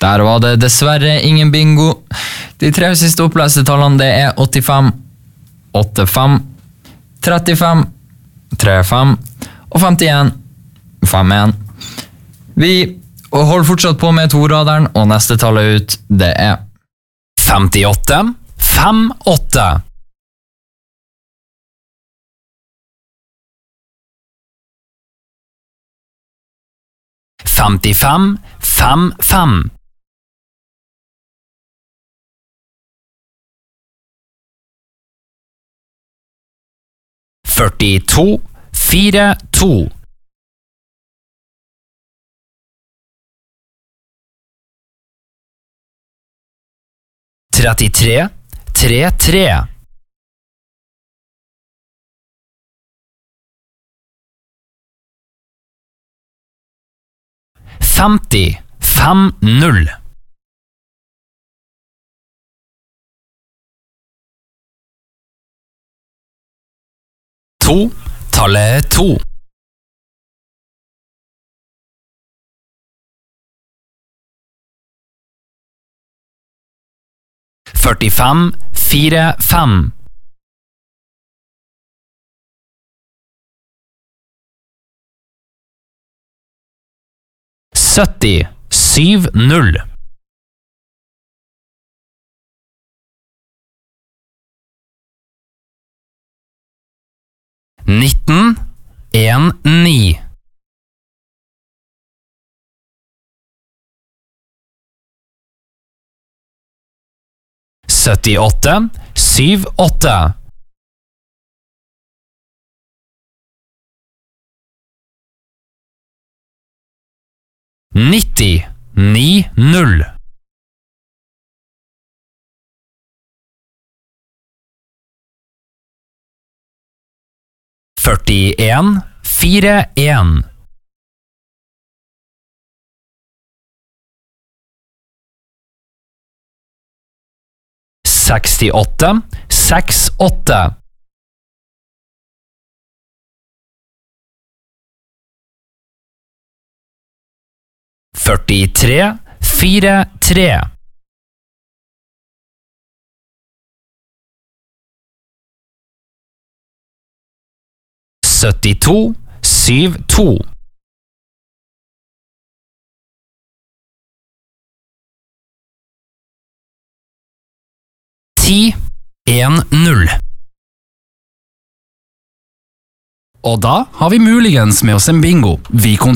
Der var det dessverre ingen bingo. De 3 siste oppleste tallene det er 85, 85, 35, 35 og 51, 51. Vi holder fortsatt på med toraderen, og neste tallet ut det er 58, 58. 55, 55. 42, 42. 33, 33. 50, 50. 2, tallet 2. 45, 45. 70, 70. 19, 19. 78, 78. 90, 90. 41, 41. 68, 68. 43, 43. 72, 72. 10, 10. Og da har vi muligens med oss en bingo. Vi